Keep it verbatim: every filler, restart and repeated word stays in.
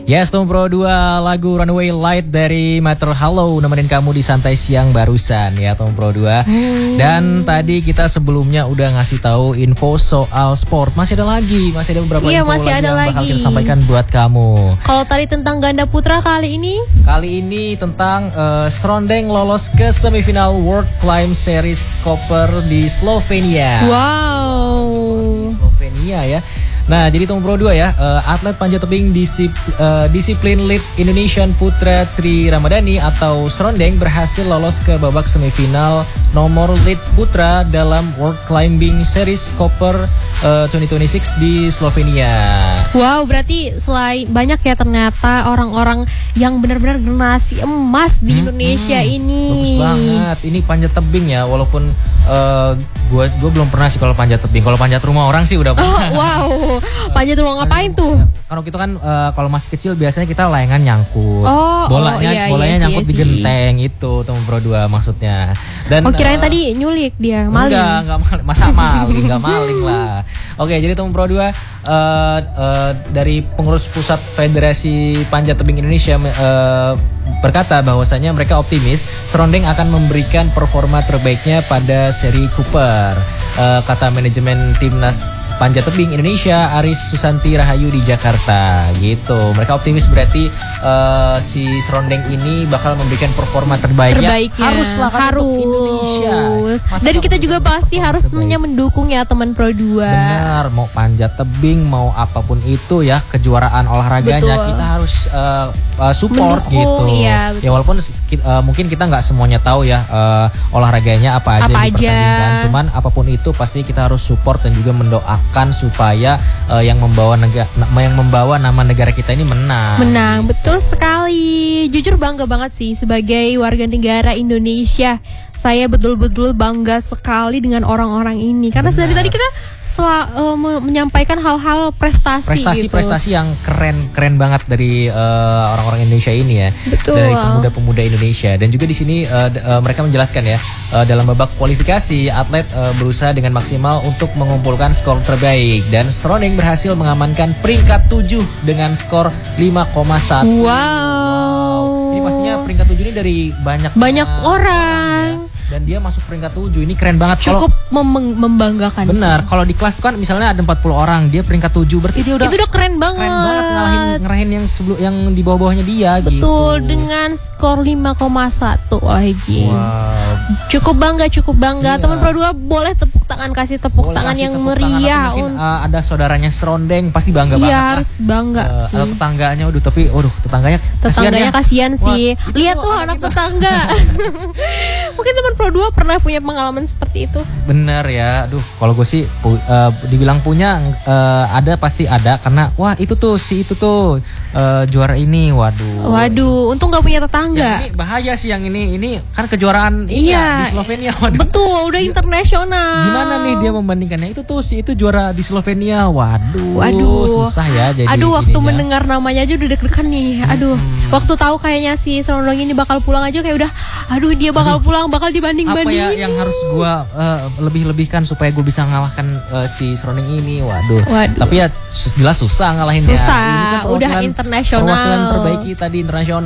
Yes, Tom Pro dua lagu Runaway Light dari Matter Hello nemenin kamu di santai siang barusan ya Tom Pro dua. Hmm. Dan tadi kita sebelumnya udah ngasih tahu info soal sport. Masih ada lagi, masih ada beberapa iya, info masih lagi ada yang lagi. bakal kita sampaikan buat kamu. Kalau tadi tentang ganda putra, kali ini Kali ini tentang uh, Serondeng lolos ke semifinal World Climb Series Koper di Slovenia. Wow. Di Slovenia ya. Nah, jadi Tom Pro dua ya, uh, atlet panjat tebing disip, uh, disiplin lead Indonesian Putra Tri Ramadhani atau Serondeng berhasil lolos ke babak semifinal nomor lead putra dalam World Climbing Series Koper uh, dua ribu dua puluh enam di Slovenia. Wow, berarti selain banyak ya ternyata orang-orang yang benar-benar generasi emas di hmm, Indonesia hmm, ini. Bagus banget. Ini panjat tebing ya, walaupun uh, gue gue belum pernah sih kalau panjat tebing. Kalau panjat rumah orang sih udah pernah. Oh, wow. Panjat rumah ngapain tuh? Kalau kita kan uh, kalau masih kecil biasanya kita layangan nyangkut. Oh, bolanya oh, iya, bolanya iya, nyangkut iya, di genteng itu Tom Pro dua maksudnya. Dan oh, kirain uh, tadi nyulik dia, maling. Enggak, enggak maling. Masa maling, enggak maling lah. Oke, jadi Tom Pro dua uh, uh, dari pengurus pusat Federasi Panjat Tebing Indonesia uh, berkata bahwasanya mereka optimis Serondeng akan memberikan performa terbaiknya pada seri Cooper. Uh, kata manajemen timnas panjat tebing Indonesia Aris Susanti Rahayu di Jakarta gitu. Mereka optimis berarti uh, si Serondeng ini bakal memberikan performa terbaiknya. Terbaiknya Haruslah kan harus. untuk Indonesia. Masa dan kita juga pasti harusnya terbaik? mendukung ya teman Pro dua. Benar, mau panjat tebing mau apapun itu ya kejuaraan olahraganya. Betul. Kita harus uh, uh, support mendukung, gitu. Iya, ya walaupun uh, mungkin kita nggak semuanya tahu ya uh, olahraganya apa aja apa yang dipertandingkan. aja. Cuman apapun itu pasti kita harus support dan juga mendoakan supaya uh, yang membawa negara yang membawa nama negara kita ini menang. Menang, betul sekali. Jujur bangga banget sih sebagai warga negara Indonesia. Saya betul-betul bangga sekali dengan orang-orang ini karena dari tadi kita sel- uh, menyampaikan hal-hal prestasi. Prestasi-prestasi gitu. yang keren-keren banget dari uh, orang-orang Indonesia ini ya. Betul. Dari pemuda-pemuda Indonesia. Dan juga di sini uh, uh, mereka menjelaskan ya uh, dalam babak kualifikasi atlet uh, berusaha dengan maksimal untuk mengumpulkan skor terbaik dan Serondeng berhasil mengamankan peringkat tujuh dengan skor lima koma satu. Wow. wow. Ini pastinya peringkat tujuh ini dari banyak banyak orang. orang ya. Dan dia masuk peringkat tujuh, ini keren banget. Cukup kalo, mem- membanggakan. Benar, kalau di kelas kan misalnya ada empat puluh orang, dia peringkat tujuh, berarti dia udah itu udah keren banget. Keren banget ngalahin ngerahin yang sebelum yang di bawah-bawahnya dia. Betul, gitu. dengan skor lima koma satu lagi. Wow. Cukup bangga, cukup bangga. Iya. Teman Pro dua boleh tepuk tangan, kasih tepuk boleh tangan kasih yang tepuk meriah. tangan, mungkin, uh, ada saudaranya Serondeng pasti bangga iya, banget. Iya, harus bangga uh, sih. Atau tetangganya, waduh tapi waduh tetangganya Tetangganya kasihan ya. sih. Wah, lihat tuh anak kita. Tetangga. Mungkin teman Pro dua pernah punya pengalaman seperti itu. Bener ya, aduh kalau gue sih pu, uh, dibilang punya uh, ada pasti ada karena wah itu tuh si itu tuh uh, juara ini, waduh. Waduh, untung gak punya tetangga. Yang ini bahaya sih yang ini, ini kan kejuaraan iya, di Slovenia. Waduh. Betul, udah internasional. Gimana nih dia membandingkannya? Itu tuh si itu juara di Slovenia, waduh. Waduh, susah ya jadi. Aduh, waktu ininya. mendengar namanya aja udah deg-degan nih. Aduh, hmm. waktu tahu kayaknya si Serondeng ini bakal pulang aja kayak udah, aduh dia bakal aduh, pulang, bakal dibanding-bandingin. Apa ya yang harus gue uh, lebih-lebihkan supaya gue bisa ngalahkan uh, si Serondeng ini, waduh. waduh. Tapi ya jelas susah ngalahinnya. Susah, kan udah internasional. Perwakilan terbaik kita di internasional.